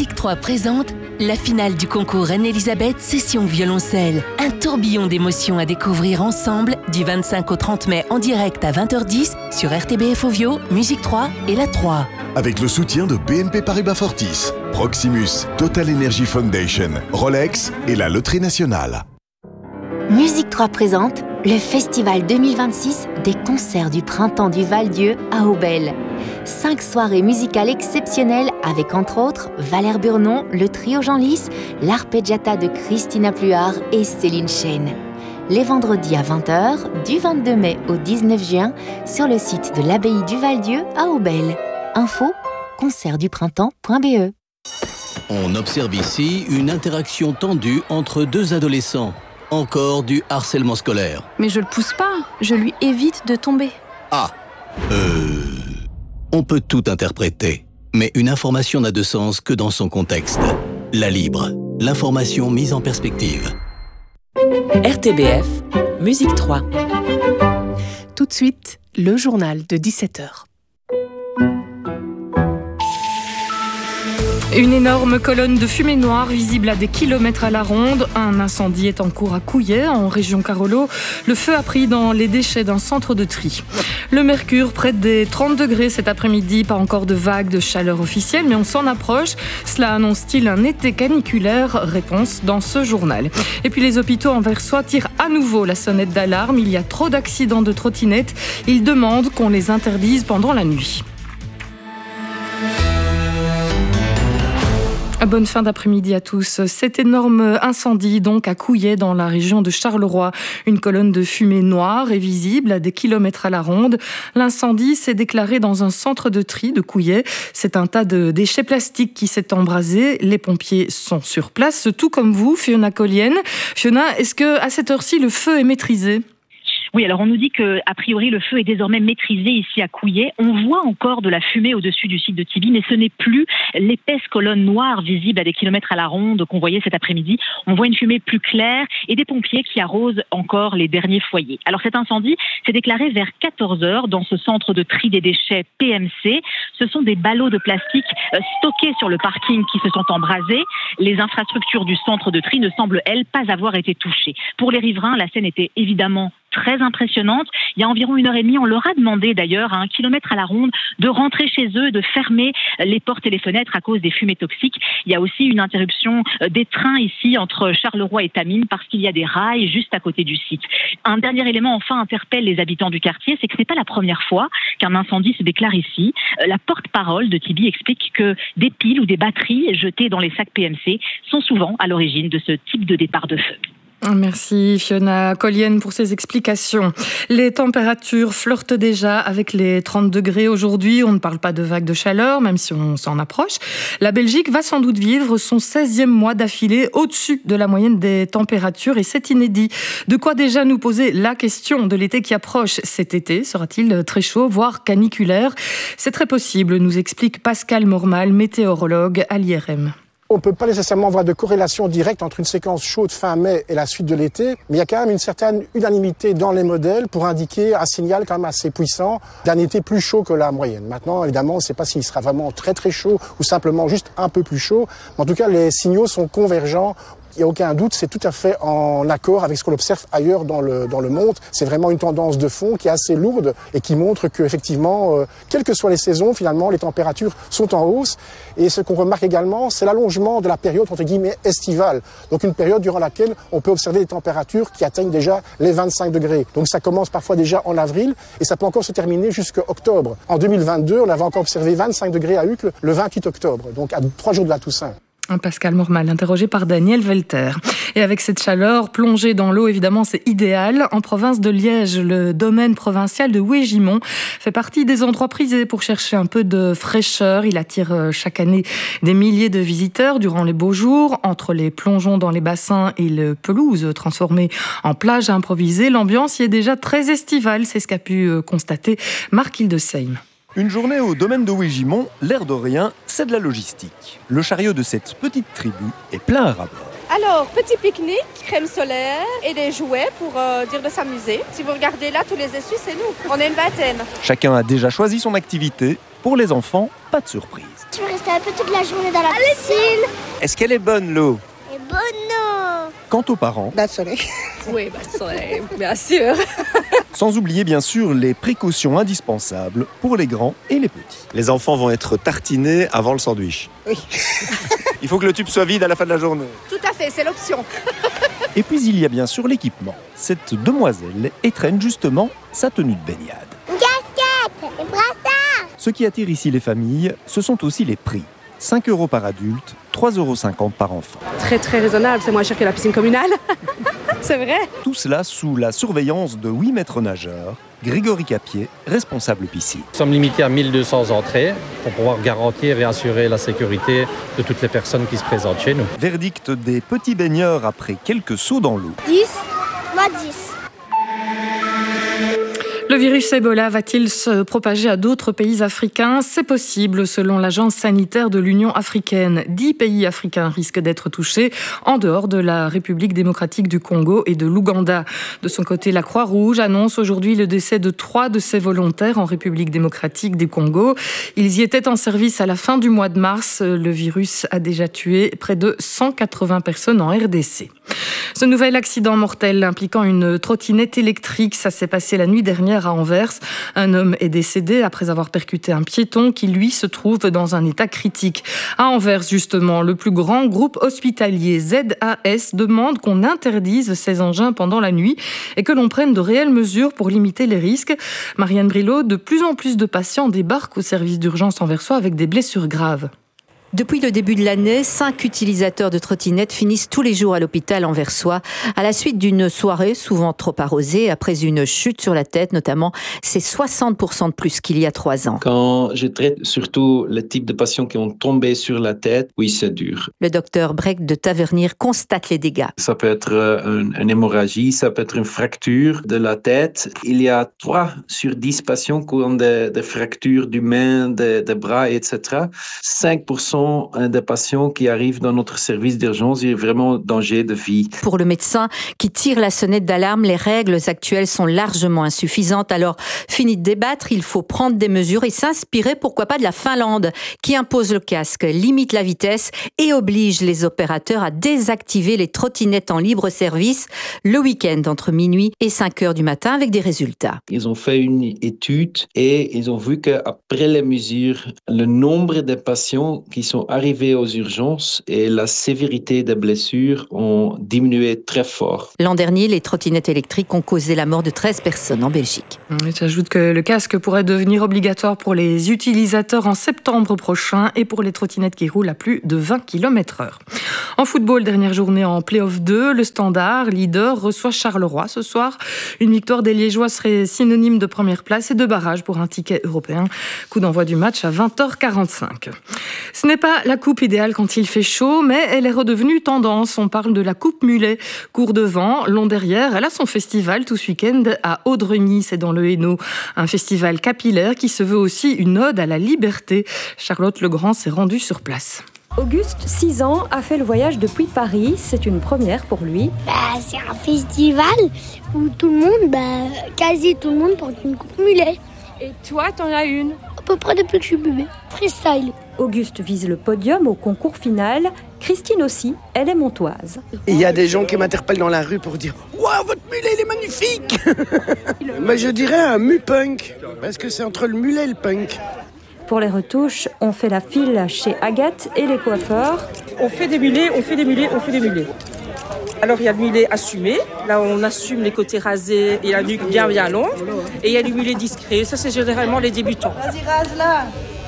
Musique 3 présente la finale du concours Reine-Elisabeth session violoncelle. Un tourbillon d'émotions à découvrir ensemble du 25 au 30 mai en direct à 20h10 sur RTBF Ovio, Musique 3 et La 3. Avec le soutien de BNP Paribas Fortis, Proximus, Total Energy Foundation, Rolex et la Loterie Nationale. Musique 3 présente le Festival 2026 des concerts du printemps du Val-Dieu à Aubel. 5 soirées musicales exceptionnelles avec entre autres Valère Burnon, le trio Jean Lys, l'arpeggiata de Christina Pluart et Céline Chêne. Les vendredis à 20h, du 22 mai au 19 juin, sur le site de l'abbaye du Val-Dieu à Aubel. Info concertduprintemps.be. On observe ici une interaction tendue entre deux adolescents. Encore du harcèlement scolaire. Mais je le pousse pas, je lui évite de tomber. On peut tout interpréter, mais une information n'a de sens que dans son contexte. La Libre, l'information mise en perspective. RTBF, Musique 3. Tout de suite, le journal de 17h. Une énorme colonne de fumée noire visible à des kilomètres à la ronde. Un incendie est en cours à Couillet, en région Carolo. Le feu a pris dans les déchets d'un centre de tri. Le mercure près des 30 degrés cet après-midi. Pas encore de vague de chaleur officielle, mais on s'en approche. Cela annonce-t-il un été caniculaire? Réponse dans ce journal. Et puis les hôpitaux anversois tirent à nouveau la sonnette d'alarme. Il y a trop d'accidents de trottinettes. Ils demandent qu'on les interdise pendant la nuit. Bonne fin d'après-midi à tous. Cet énorme incendie donc à Couillet dans la région de Charleroi. Une colonne de fumée noire est visible à des kilomètres à la ronde. L'incendie s'est déclaré dans un centre de tri de Couillet. C'est un tas de déchets plastiques qui s'est embrasé. Les pompiers sont sur place, tout comme vous, Fiona Collienne. Fiona, est-ce que à cette heure-ci le feu est maîtrisé ? Oui, alors on nous dit que a priori le feu est désormais maîtrisé ici à Couillet. On voit encore de la fumée au-dessus du site de Tibi, mais ce n'est plus l'épaisse colonne noire visible à des kilomètres à la ronde qu'on voyait cet après-midi. On voit une fumée plus claire et des pompiers qui arrosent encore les derniers foyers. Alors cet incendie s'est déclaré vers 14h dans ce centre de tri des déchets PMC. Ce sont des ballots de plastique stockés sur le parking qui se sont embrasés. Les infrastructures du centre de tri ne semblent, elles, pas avoir été touchées. Pour les riverains, la scène était évidemment très impressionnante. Il y a environ 1h30, on leur a demandé d'ailleurs à 1 kilomètre à la ronde de rentrer chez eux, de fermer les portes et les fenêtres à cause des fumées toxiques. Il y a aussi une interruption des trains ici entre Charleroi et Tamines parce qu'il y a des rails juste à côté du site. Un dernier élément enfin interpelle les habitants du quartier, c'est que ce n'est pas la première fois qu'un incendie se déclare ici. La porte-parole de Tibi explique que des piles ou des batteries jetées dans les sacs PMC sont souvent à l'origine de ce type de départ de feu. Merci Fiona Collienne pour ces explications. Les températures flirtent déjà avec les 30 degrés aujourd'hui. On ne parle pas de vague de chaleur, même si on s'en approche. La Belgique va sans doute vivre son 16e mois d'affilée au-dessus de la moyenne des températures et c'est inédit. De quoi déjà nous poser la question de l'été qui approche. Cet été sera-t-il très chaud, voire caniculaire? C'est très possible, nous explique Pascal Mormal, météorologue à l'IRM. On ne peut pas nécessairement voir de corrélation directe entre une séquence chaude fin mai et la suite de l'été, mais il y a quand même une certaine unanimité dans les modèles pour indiquer un signal quand même assez puissant d'un été plus chaud que la moyenne. Maintenant, évidemment, on ne sait pas s'il sera vraiment très très chaud ou simplement juste un peu plus chaud, mais en tout cas, les signaux sont convergents. Il n'y a aucun doute, c'est tout à fait en accord avec ce qu'on observe ailleurs dans le monde. C'est vraiment une tendance de fond qui est assez lourde et qui montre qu'effectivement, quelles que soient les saisons, finalement, les températures sont en hausse. Et ce qu'on remarque également, c'est l'allongement de la période, entre guillemets, estivale. Donc une période durant laquelle on peut observer des températures qui atteignent déjà les 25 degrés. Donc ça commence parfois déjà en avril et ça peut encore se terminer jusqu'à octobre. En 2022, on avait encore observé 25 degrés à Uccle le 28 octobre, donc à 3 jours de la Toussaint. Pascal Mormal, interrogé par Daniel Velter. Et avec cette chaleur, plonger dans l'eau, évidemment, c'est idéal. En province de Liège, le domaine provincial de Wégimont fait partie des endroits prisés pour chercher un peu de fraîcheur. Il attire chaque année des milliers de visiteurs durant les beaux jours. Entre les plongeons dans les bassins et les pelouses transformées en plage improvisée, l'ambiance y est déjà très estivale. C'est ce qu'a pu constater Marc Hildesheim. Une journée au domaine de Wégimont, l'air de rien, c'est de la logistique. Le chariot de cette petite tribu est plein à ras-bord. Alors, petit pique-nique, crème solaire et des jouets pour dire de s'amuser. Si vous regardez là, tous les essuies, c'est nous. On est une vingtaine. Chacun a déjà choisi son activité Pour les enfants, pas de surprise. Je vais rester un peu toute la journée dans la piscine. Est-ce qu'elle est bonne, l'eau? Elle est bonne, non? Quant aux parents... Bas de soleil. Oui, bas de soleil, bien sûr. Sans oublier bien sûr les précautions indispensables pour les grands et les petits. Les enfants vont être tartinés avant le sandwich. Oui. Il faut que le tube soit vide à la fin de la journée. Tout à fait, c'est l'option. Et puis il y a bien sûr l'équipement. Cette demoiselle étrenne justement sa tenue de baignade. Une casquette, un brassard. Ce qui attire ici les familles, ce sont aussi les prix. 5 € par adulte, 3,50 € par enfant. Très très raisonnable, c'est moins cher que la piscine communale. C'est vrai. Tout cela sous la surveillance de 8 maîtres nageurs, Grégory Capier, responsable piscine. Nous sommes limités à 1200 entrées pour pouvoir garantir et assurer la sécurité de toutes les personnes qui se présentent chez nous. Verdict des petits baigneurs après quelques sauts dans l'eau. 10, moi 10. Le virus Ebola va-t-il se propager à d'autres pays africains ? C'est possible, selon l'Agence sanitaire de l'Union africaine. 10 pays africains risquent d'être touchés, en dehors de la République démocratique du Congo et de l'Ouganda. De son côté, la Croix-Rouge annonce aujourd'hui le décès de 3 de ses volontaires en République démocratique du Congo. Ils y étaient en service à la fin du mois de mars. Le virus a déjà tué près de 180 personnes en RDC. Ce nouvel accident mortel impliquant une trottinette électrique, ça s'est passé la nuit dernière à Anvers. Un homme est décédé après avoir percuté un piéton qui, lui, se trouve dans un état critique. À Anvers, justement, le plus grand groupe hospitalier ZAS demande qu'on interdise ces engins pendant la nuit et que l'on prenne de réelles mesures pour limiter les risques. Marianne Brilot, de plus en plus de patients débarquent au service d'urgence anversois avec des blessures graves. Depuis le début de l'année, 5 utilisateurs de trottinettes finissent tous les jours à l'hôpital anversois à la suite d'une soirée souvent trop arrosée après une chute sur la tête notamment. C'est 60% de plus qu'il y a 3 ans. Quand je traite surtout le type de patients qui ont tombé sur la tête, oui, c'est dur. Le docteur Brecht de Tavernier constate les dégâts. Ça peut être une hémorragie, ça peut être une fracture de la tête. Il y a 3 sur 10 patients qui ont des fractures du main, des bras, etc. 5% des patients qui arrivent dans notre service d'urgence, il y a vraiment danger de vie. Pour le médecin qui tire la sonnette d'alarme, les règles actuelles sont largement insuffisantes. Alors, fini de débattre, il faut prendre des mesures et s'inspirer, pourquoi pas, de la Finlande, qui impose le casque, limite la vitesse et oblige les opérateurs à désactiver les trottinettes en libre service le week-end entre minuit et 5 heures du matin avec des résultats. Ils ont fait une étude et ils ont vu qu'après les mesures, le nombre de patients qui sont arrivés aux urgences et la sévérité des blessures ont diminué très fort. L'an dernier, les trottinettes électriques ont causé la mort de 13 personnes en Belgique. J'ajoute que le casque pourrait devenir obligatoire pour les utilisateurs en septembre prochain et pour les trottinettes qui roulent à plus de 20 km/h. En football, dernière journée en play-off 2, le Standard, leader, reçoit Charleroi ce soir. Une victoire des Liégeois serait synonyme de première place et de barrage pour un ticket européen. Coup d'envoi du match à 20h45. Ce n'est pas la coupe idéale quand il fait chaud, mais elle est redevenue tendance. On parle de la coupe mulet. Court devant, long derrière, elle a son festival tout ce week-end à Audregny, c'est dans le Hainaut. Un festival capillaire qui se veut aussi une ode à la liberté. Charlotte Legrand s'est rendue sur place. Auguste, 6 ans, a fait le voyage depuis Paris. C'est une première pour lui. C'est un festival où tout le monde, quasi tout le monde porte une coupe mulet. Et toi, t'en as une? À peu près depuis que je suis bébé. Freestyle. Auguste vise le podium au concours final. Christine aussi, elle est montoise. Il y a des gens qui m'interpellent dans la rue pour dire « Waouh, votre mulet, il est magnifique !» Mais je dirais un mu-punk, parce que c'est entre le mulet et le punk. Pour les retouches, on fait la file chez Agathe et les coiffeurs. On fait des mulets, on fait des mulets, on fait des mulets. Alors il y a le mulet assumé, là on assume les côtés rasés et la nuque bien longue. Et il y a le mulet discret, ça c'est généralement les débutants. Vas-y, rase là.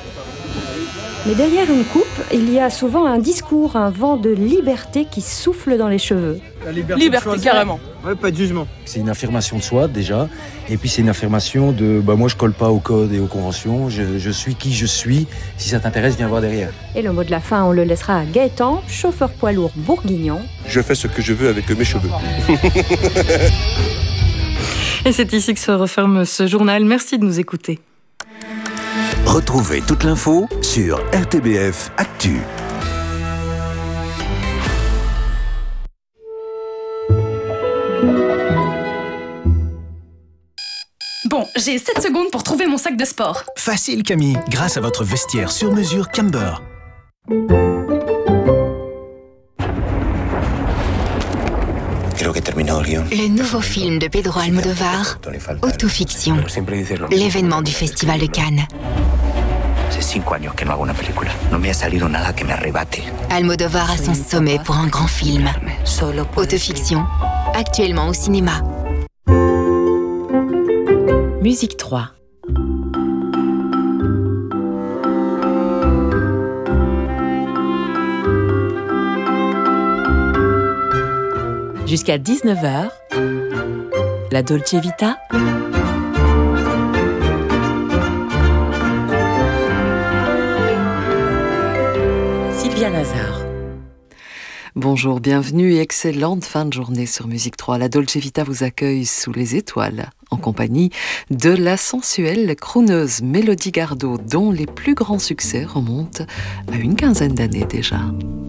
Mais derrière une coupe, il y a souvent un discours, un vent de liberté qui souffle dans les cheveux. La liberté carrément. Ouais, pas de jugement. C'est une affirmation de soi déjà, et puis c'est une affirmation de moi je colle pas au code et aux conventions, je suis qui je suis, si ça t'intéresse viens voir derrière. Et le mot de la fin on le laissera à Gaëtan, chauffeur poids lourd bourguignon. Je fais ce que je veux avec mes cheveux. Et c'est ici que se referme ce journal, merci de nous écouter. Retrouvez toute l'info sur RTBF Actu. Bon, j'ai 7 secondes pour trouver mon sac de sport. Facile Camille, grâce à votre vestiaire sur mesure Camber. Le nouveau film de Pedro Almodóvar, Autofiction, l'événement du Festival de Cannes. Hace 5 años que no hago una película. No me ha salido nada que me arrebate. Almodóvar à son sommet pour un grand film. Autofiction, actuellement au cinéma. Musique 3. Jusqu'à 19h, la Dolce Vita. Sylvia Nazar. Bonjour, bienvenue et excellente fin de journée sur Musique 3. La Dolce Vita vous accueille sous les étoiles, en compagnie de la sensuelle crooneuse Mélodie Gardot, dont les plus grands succès remontent à une quinzaine d'années déjà.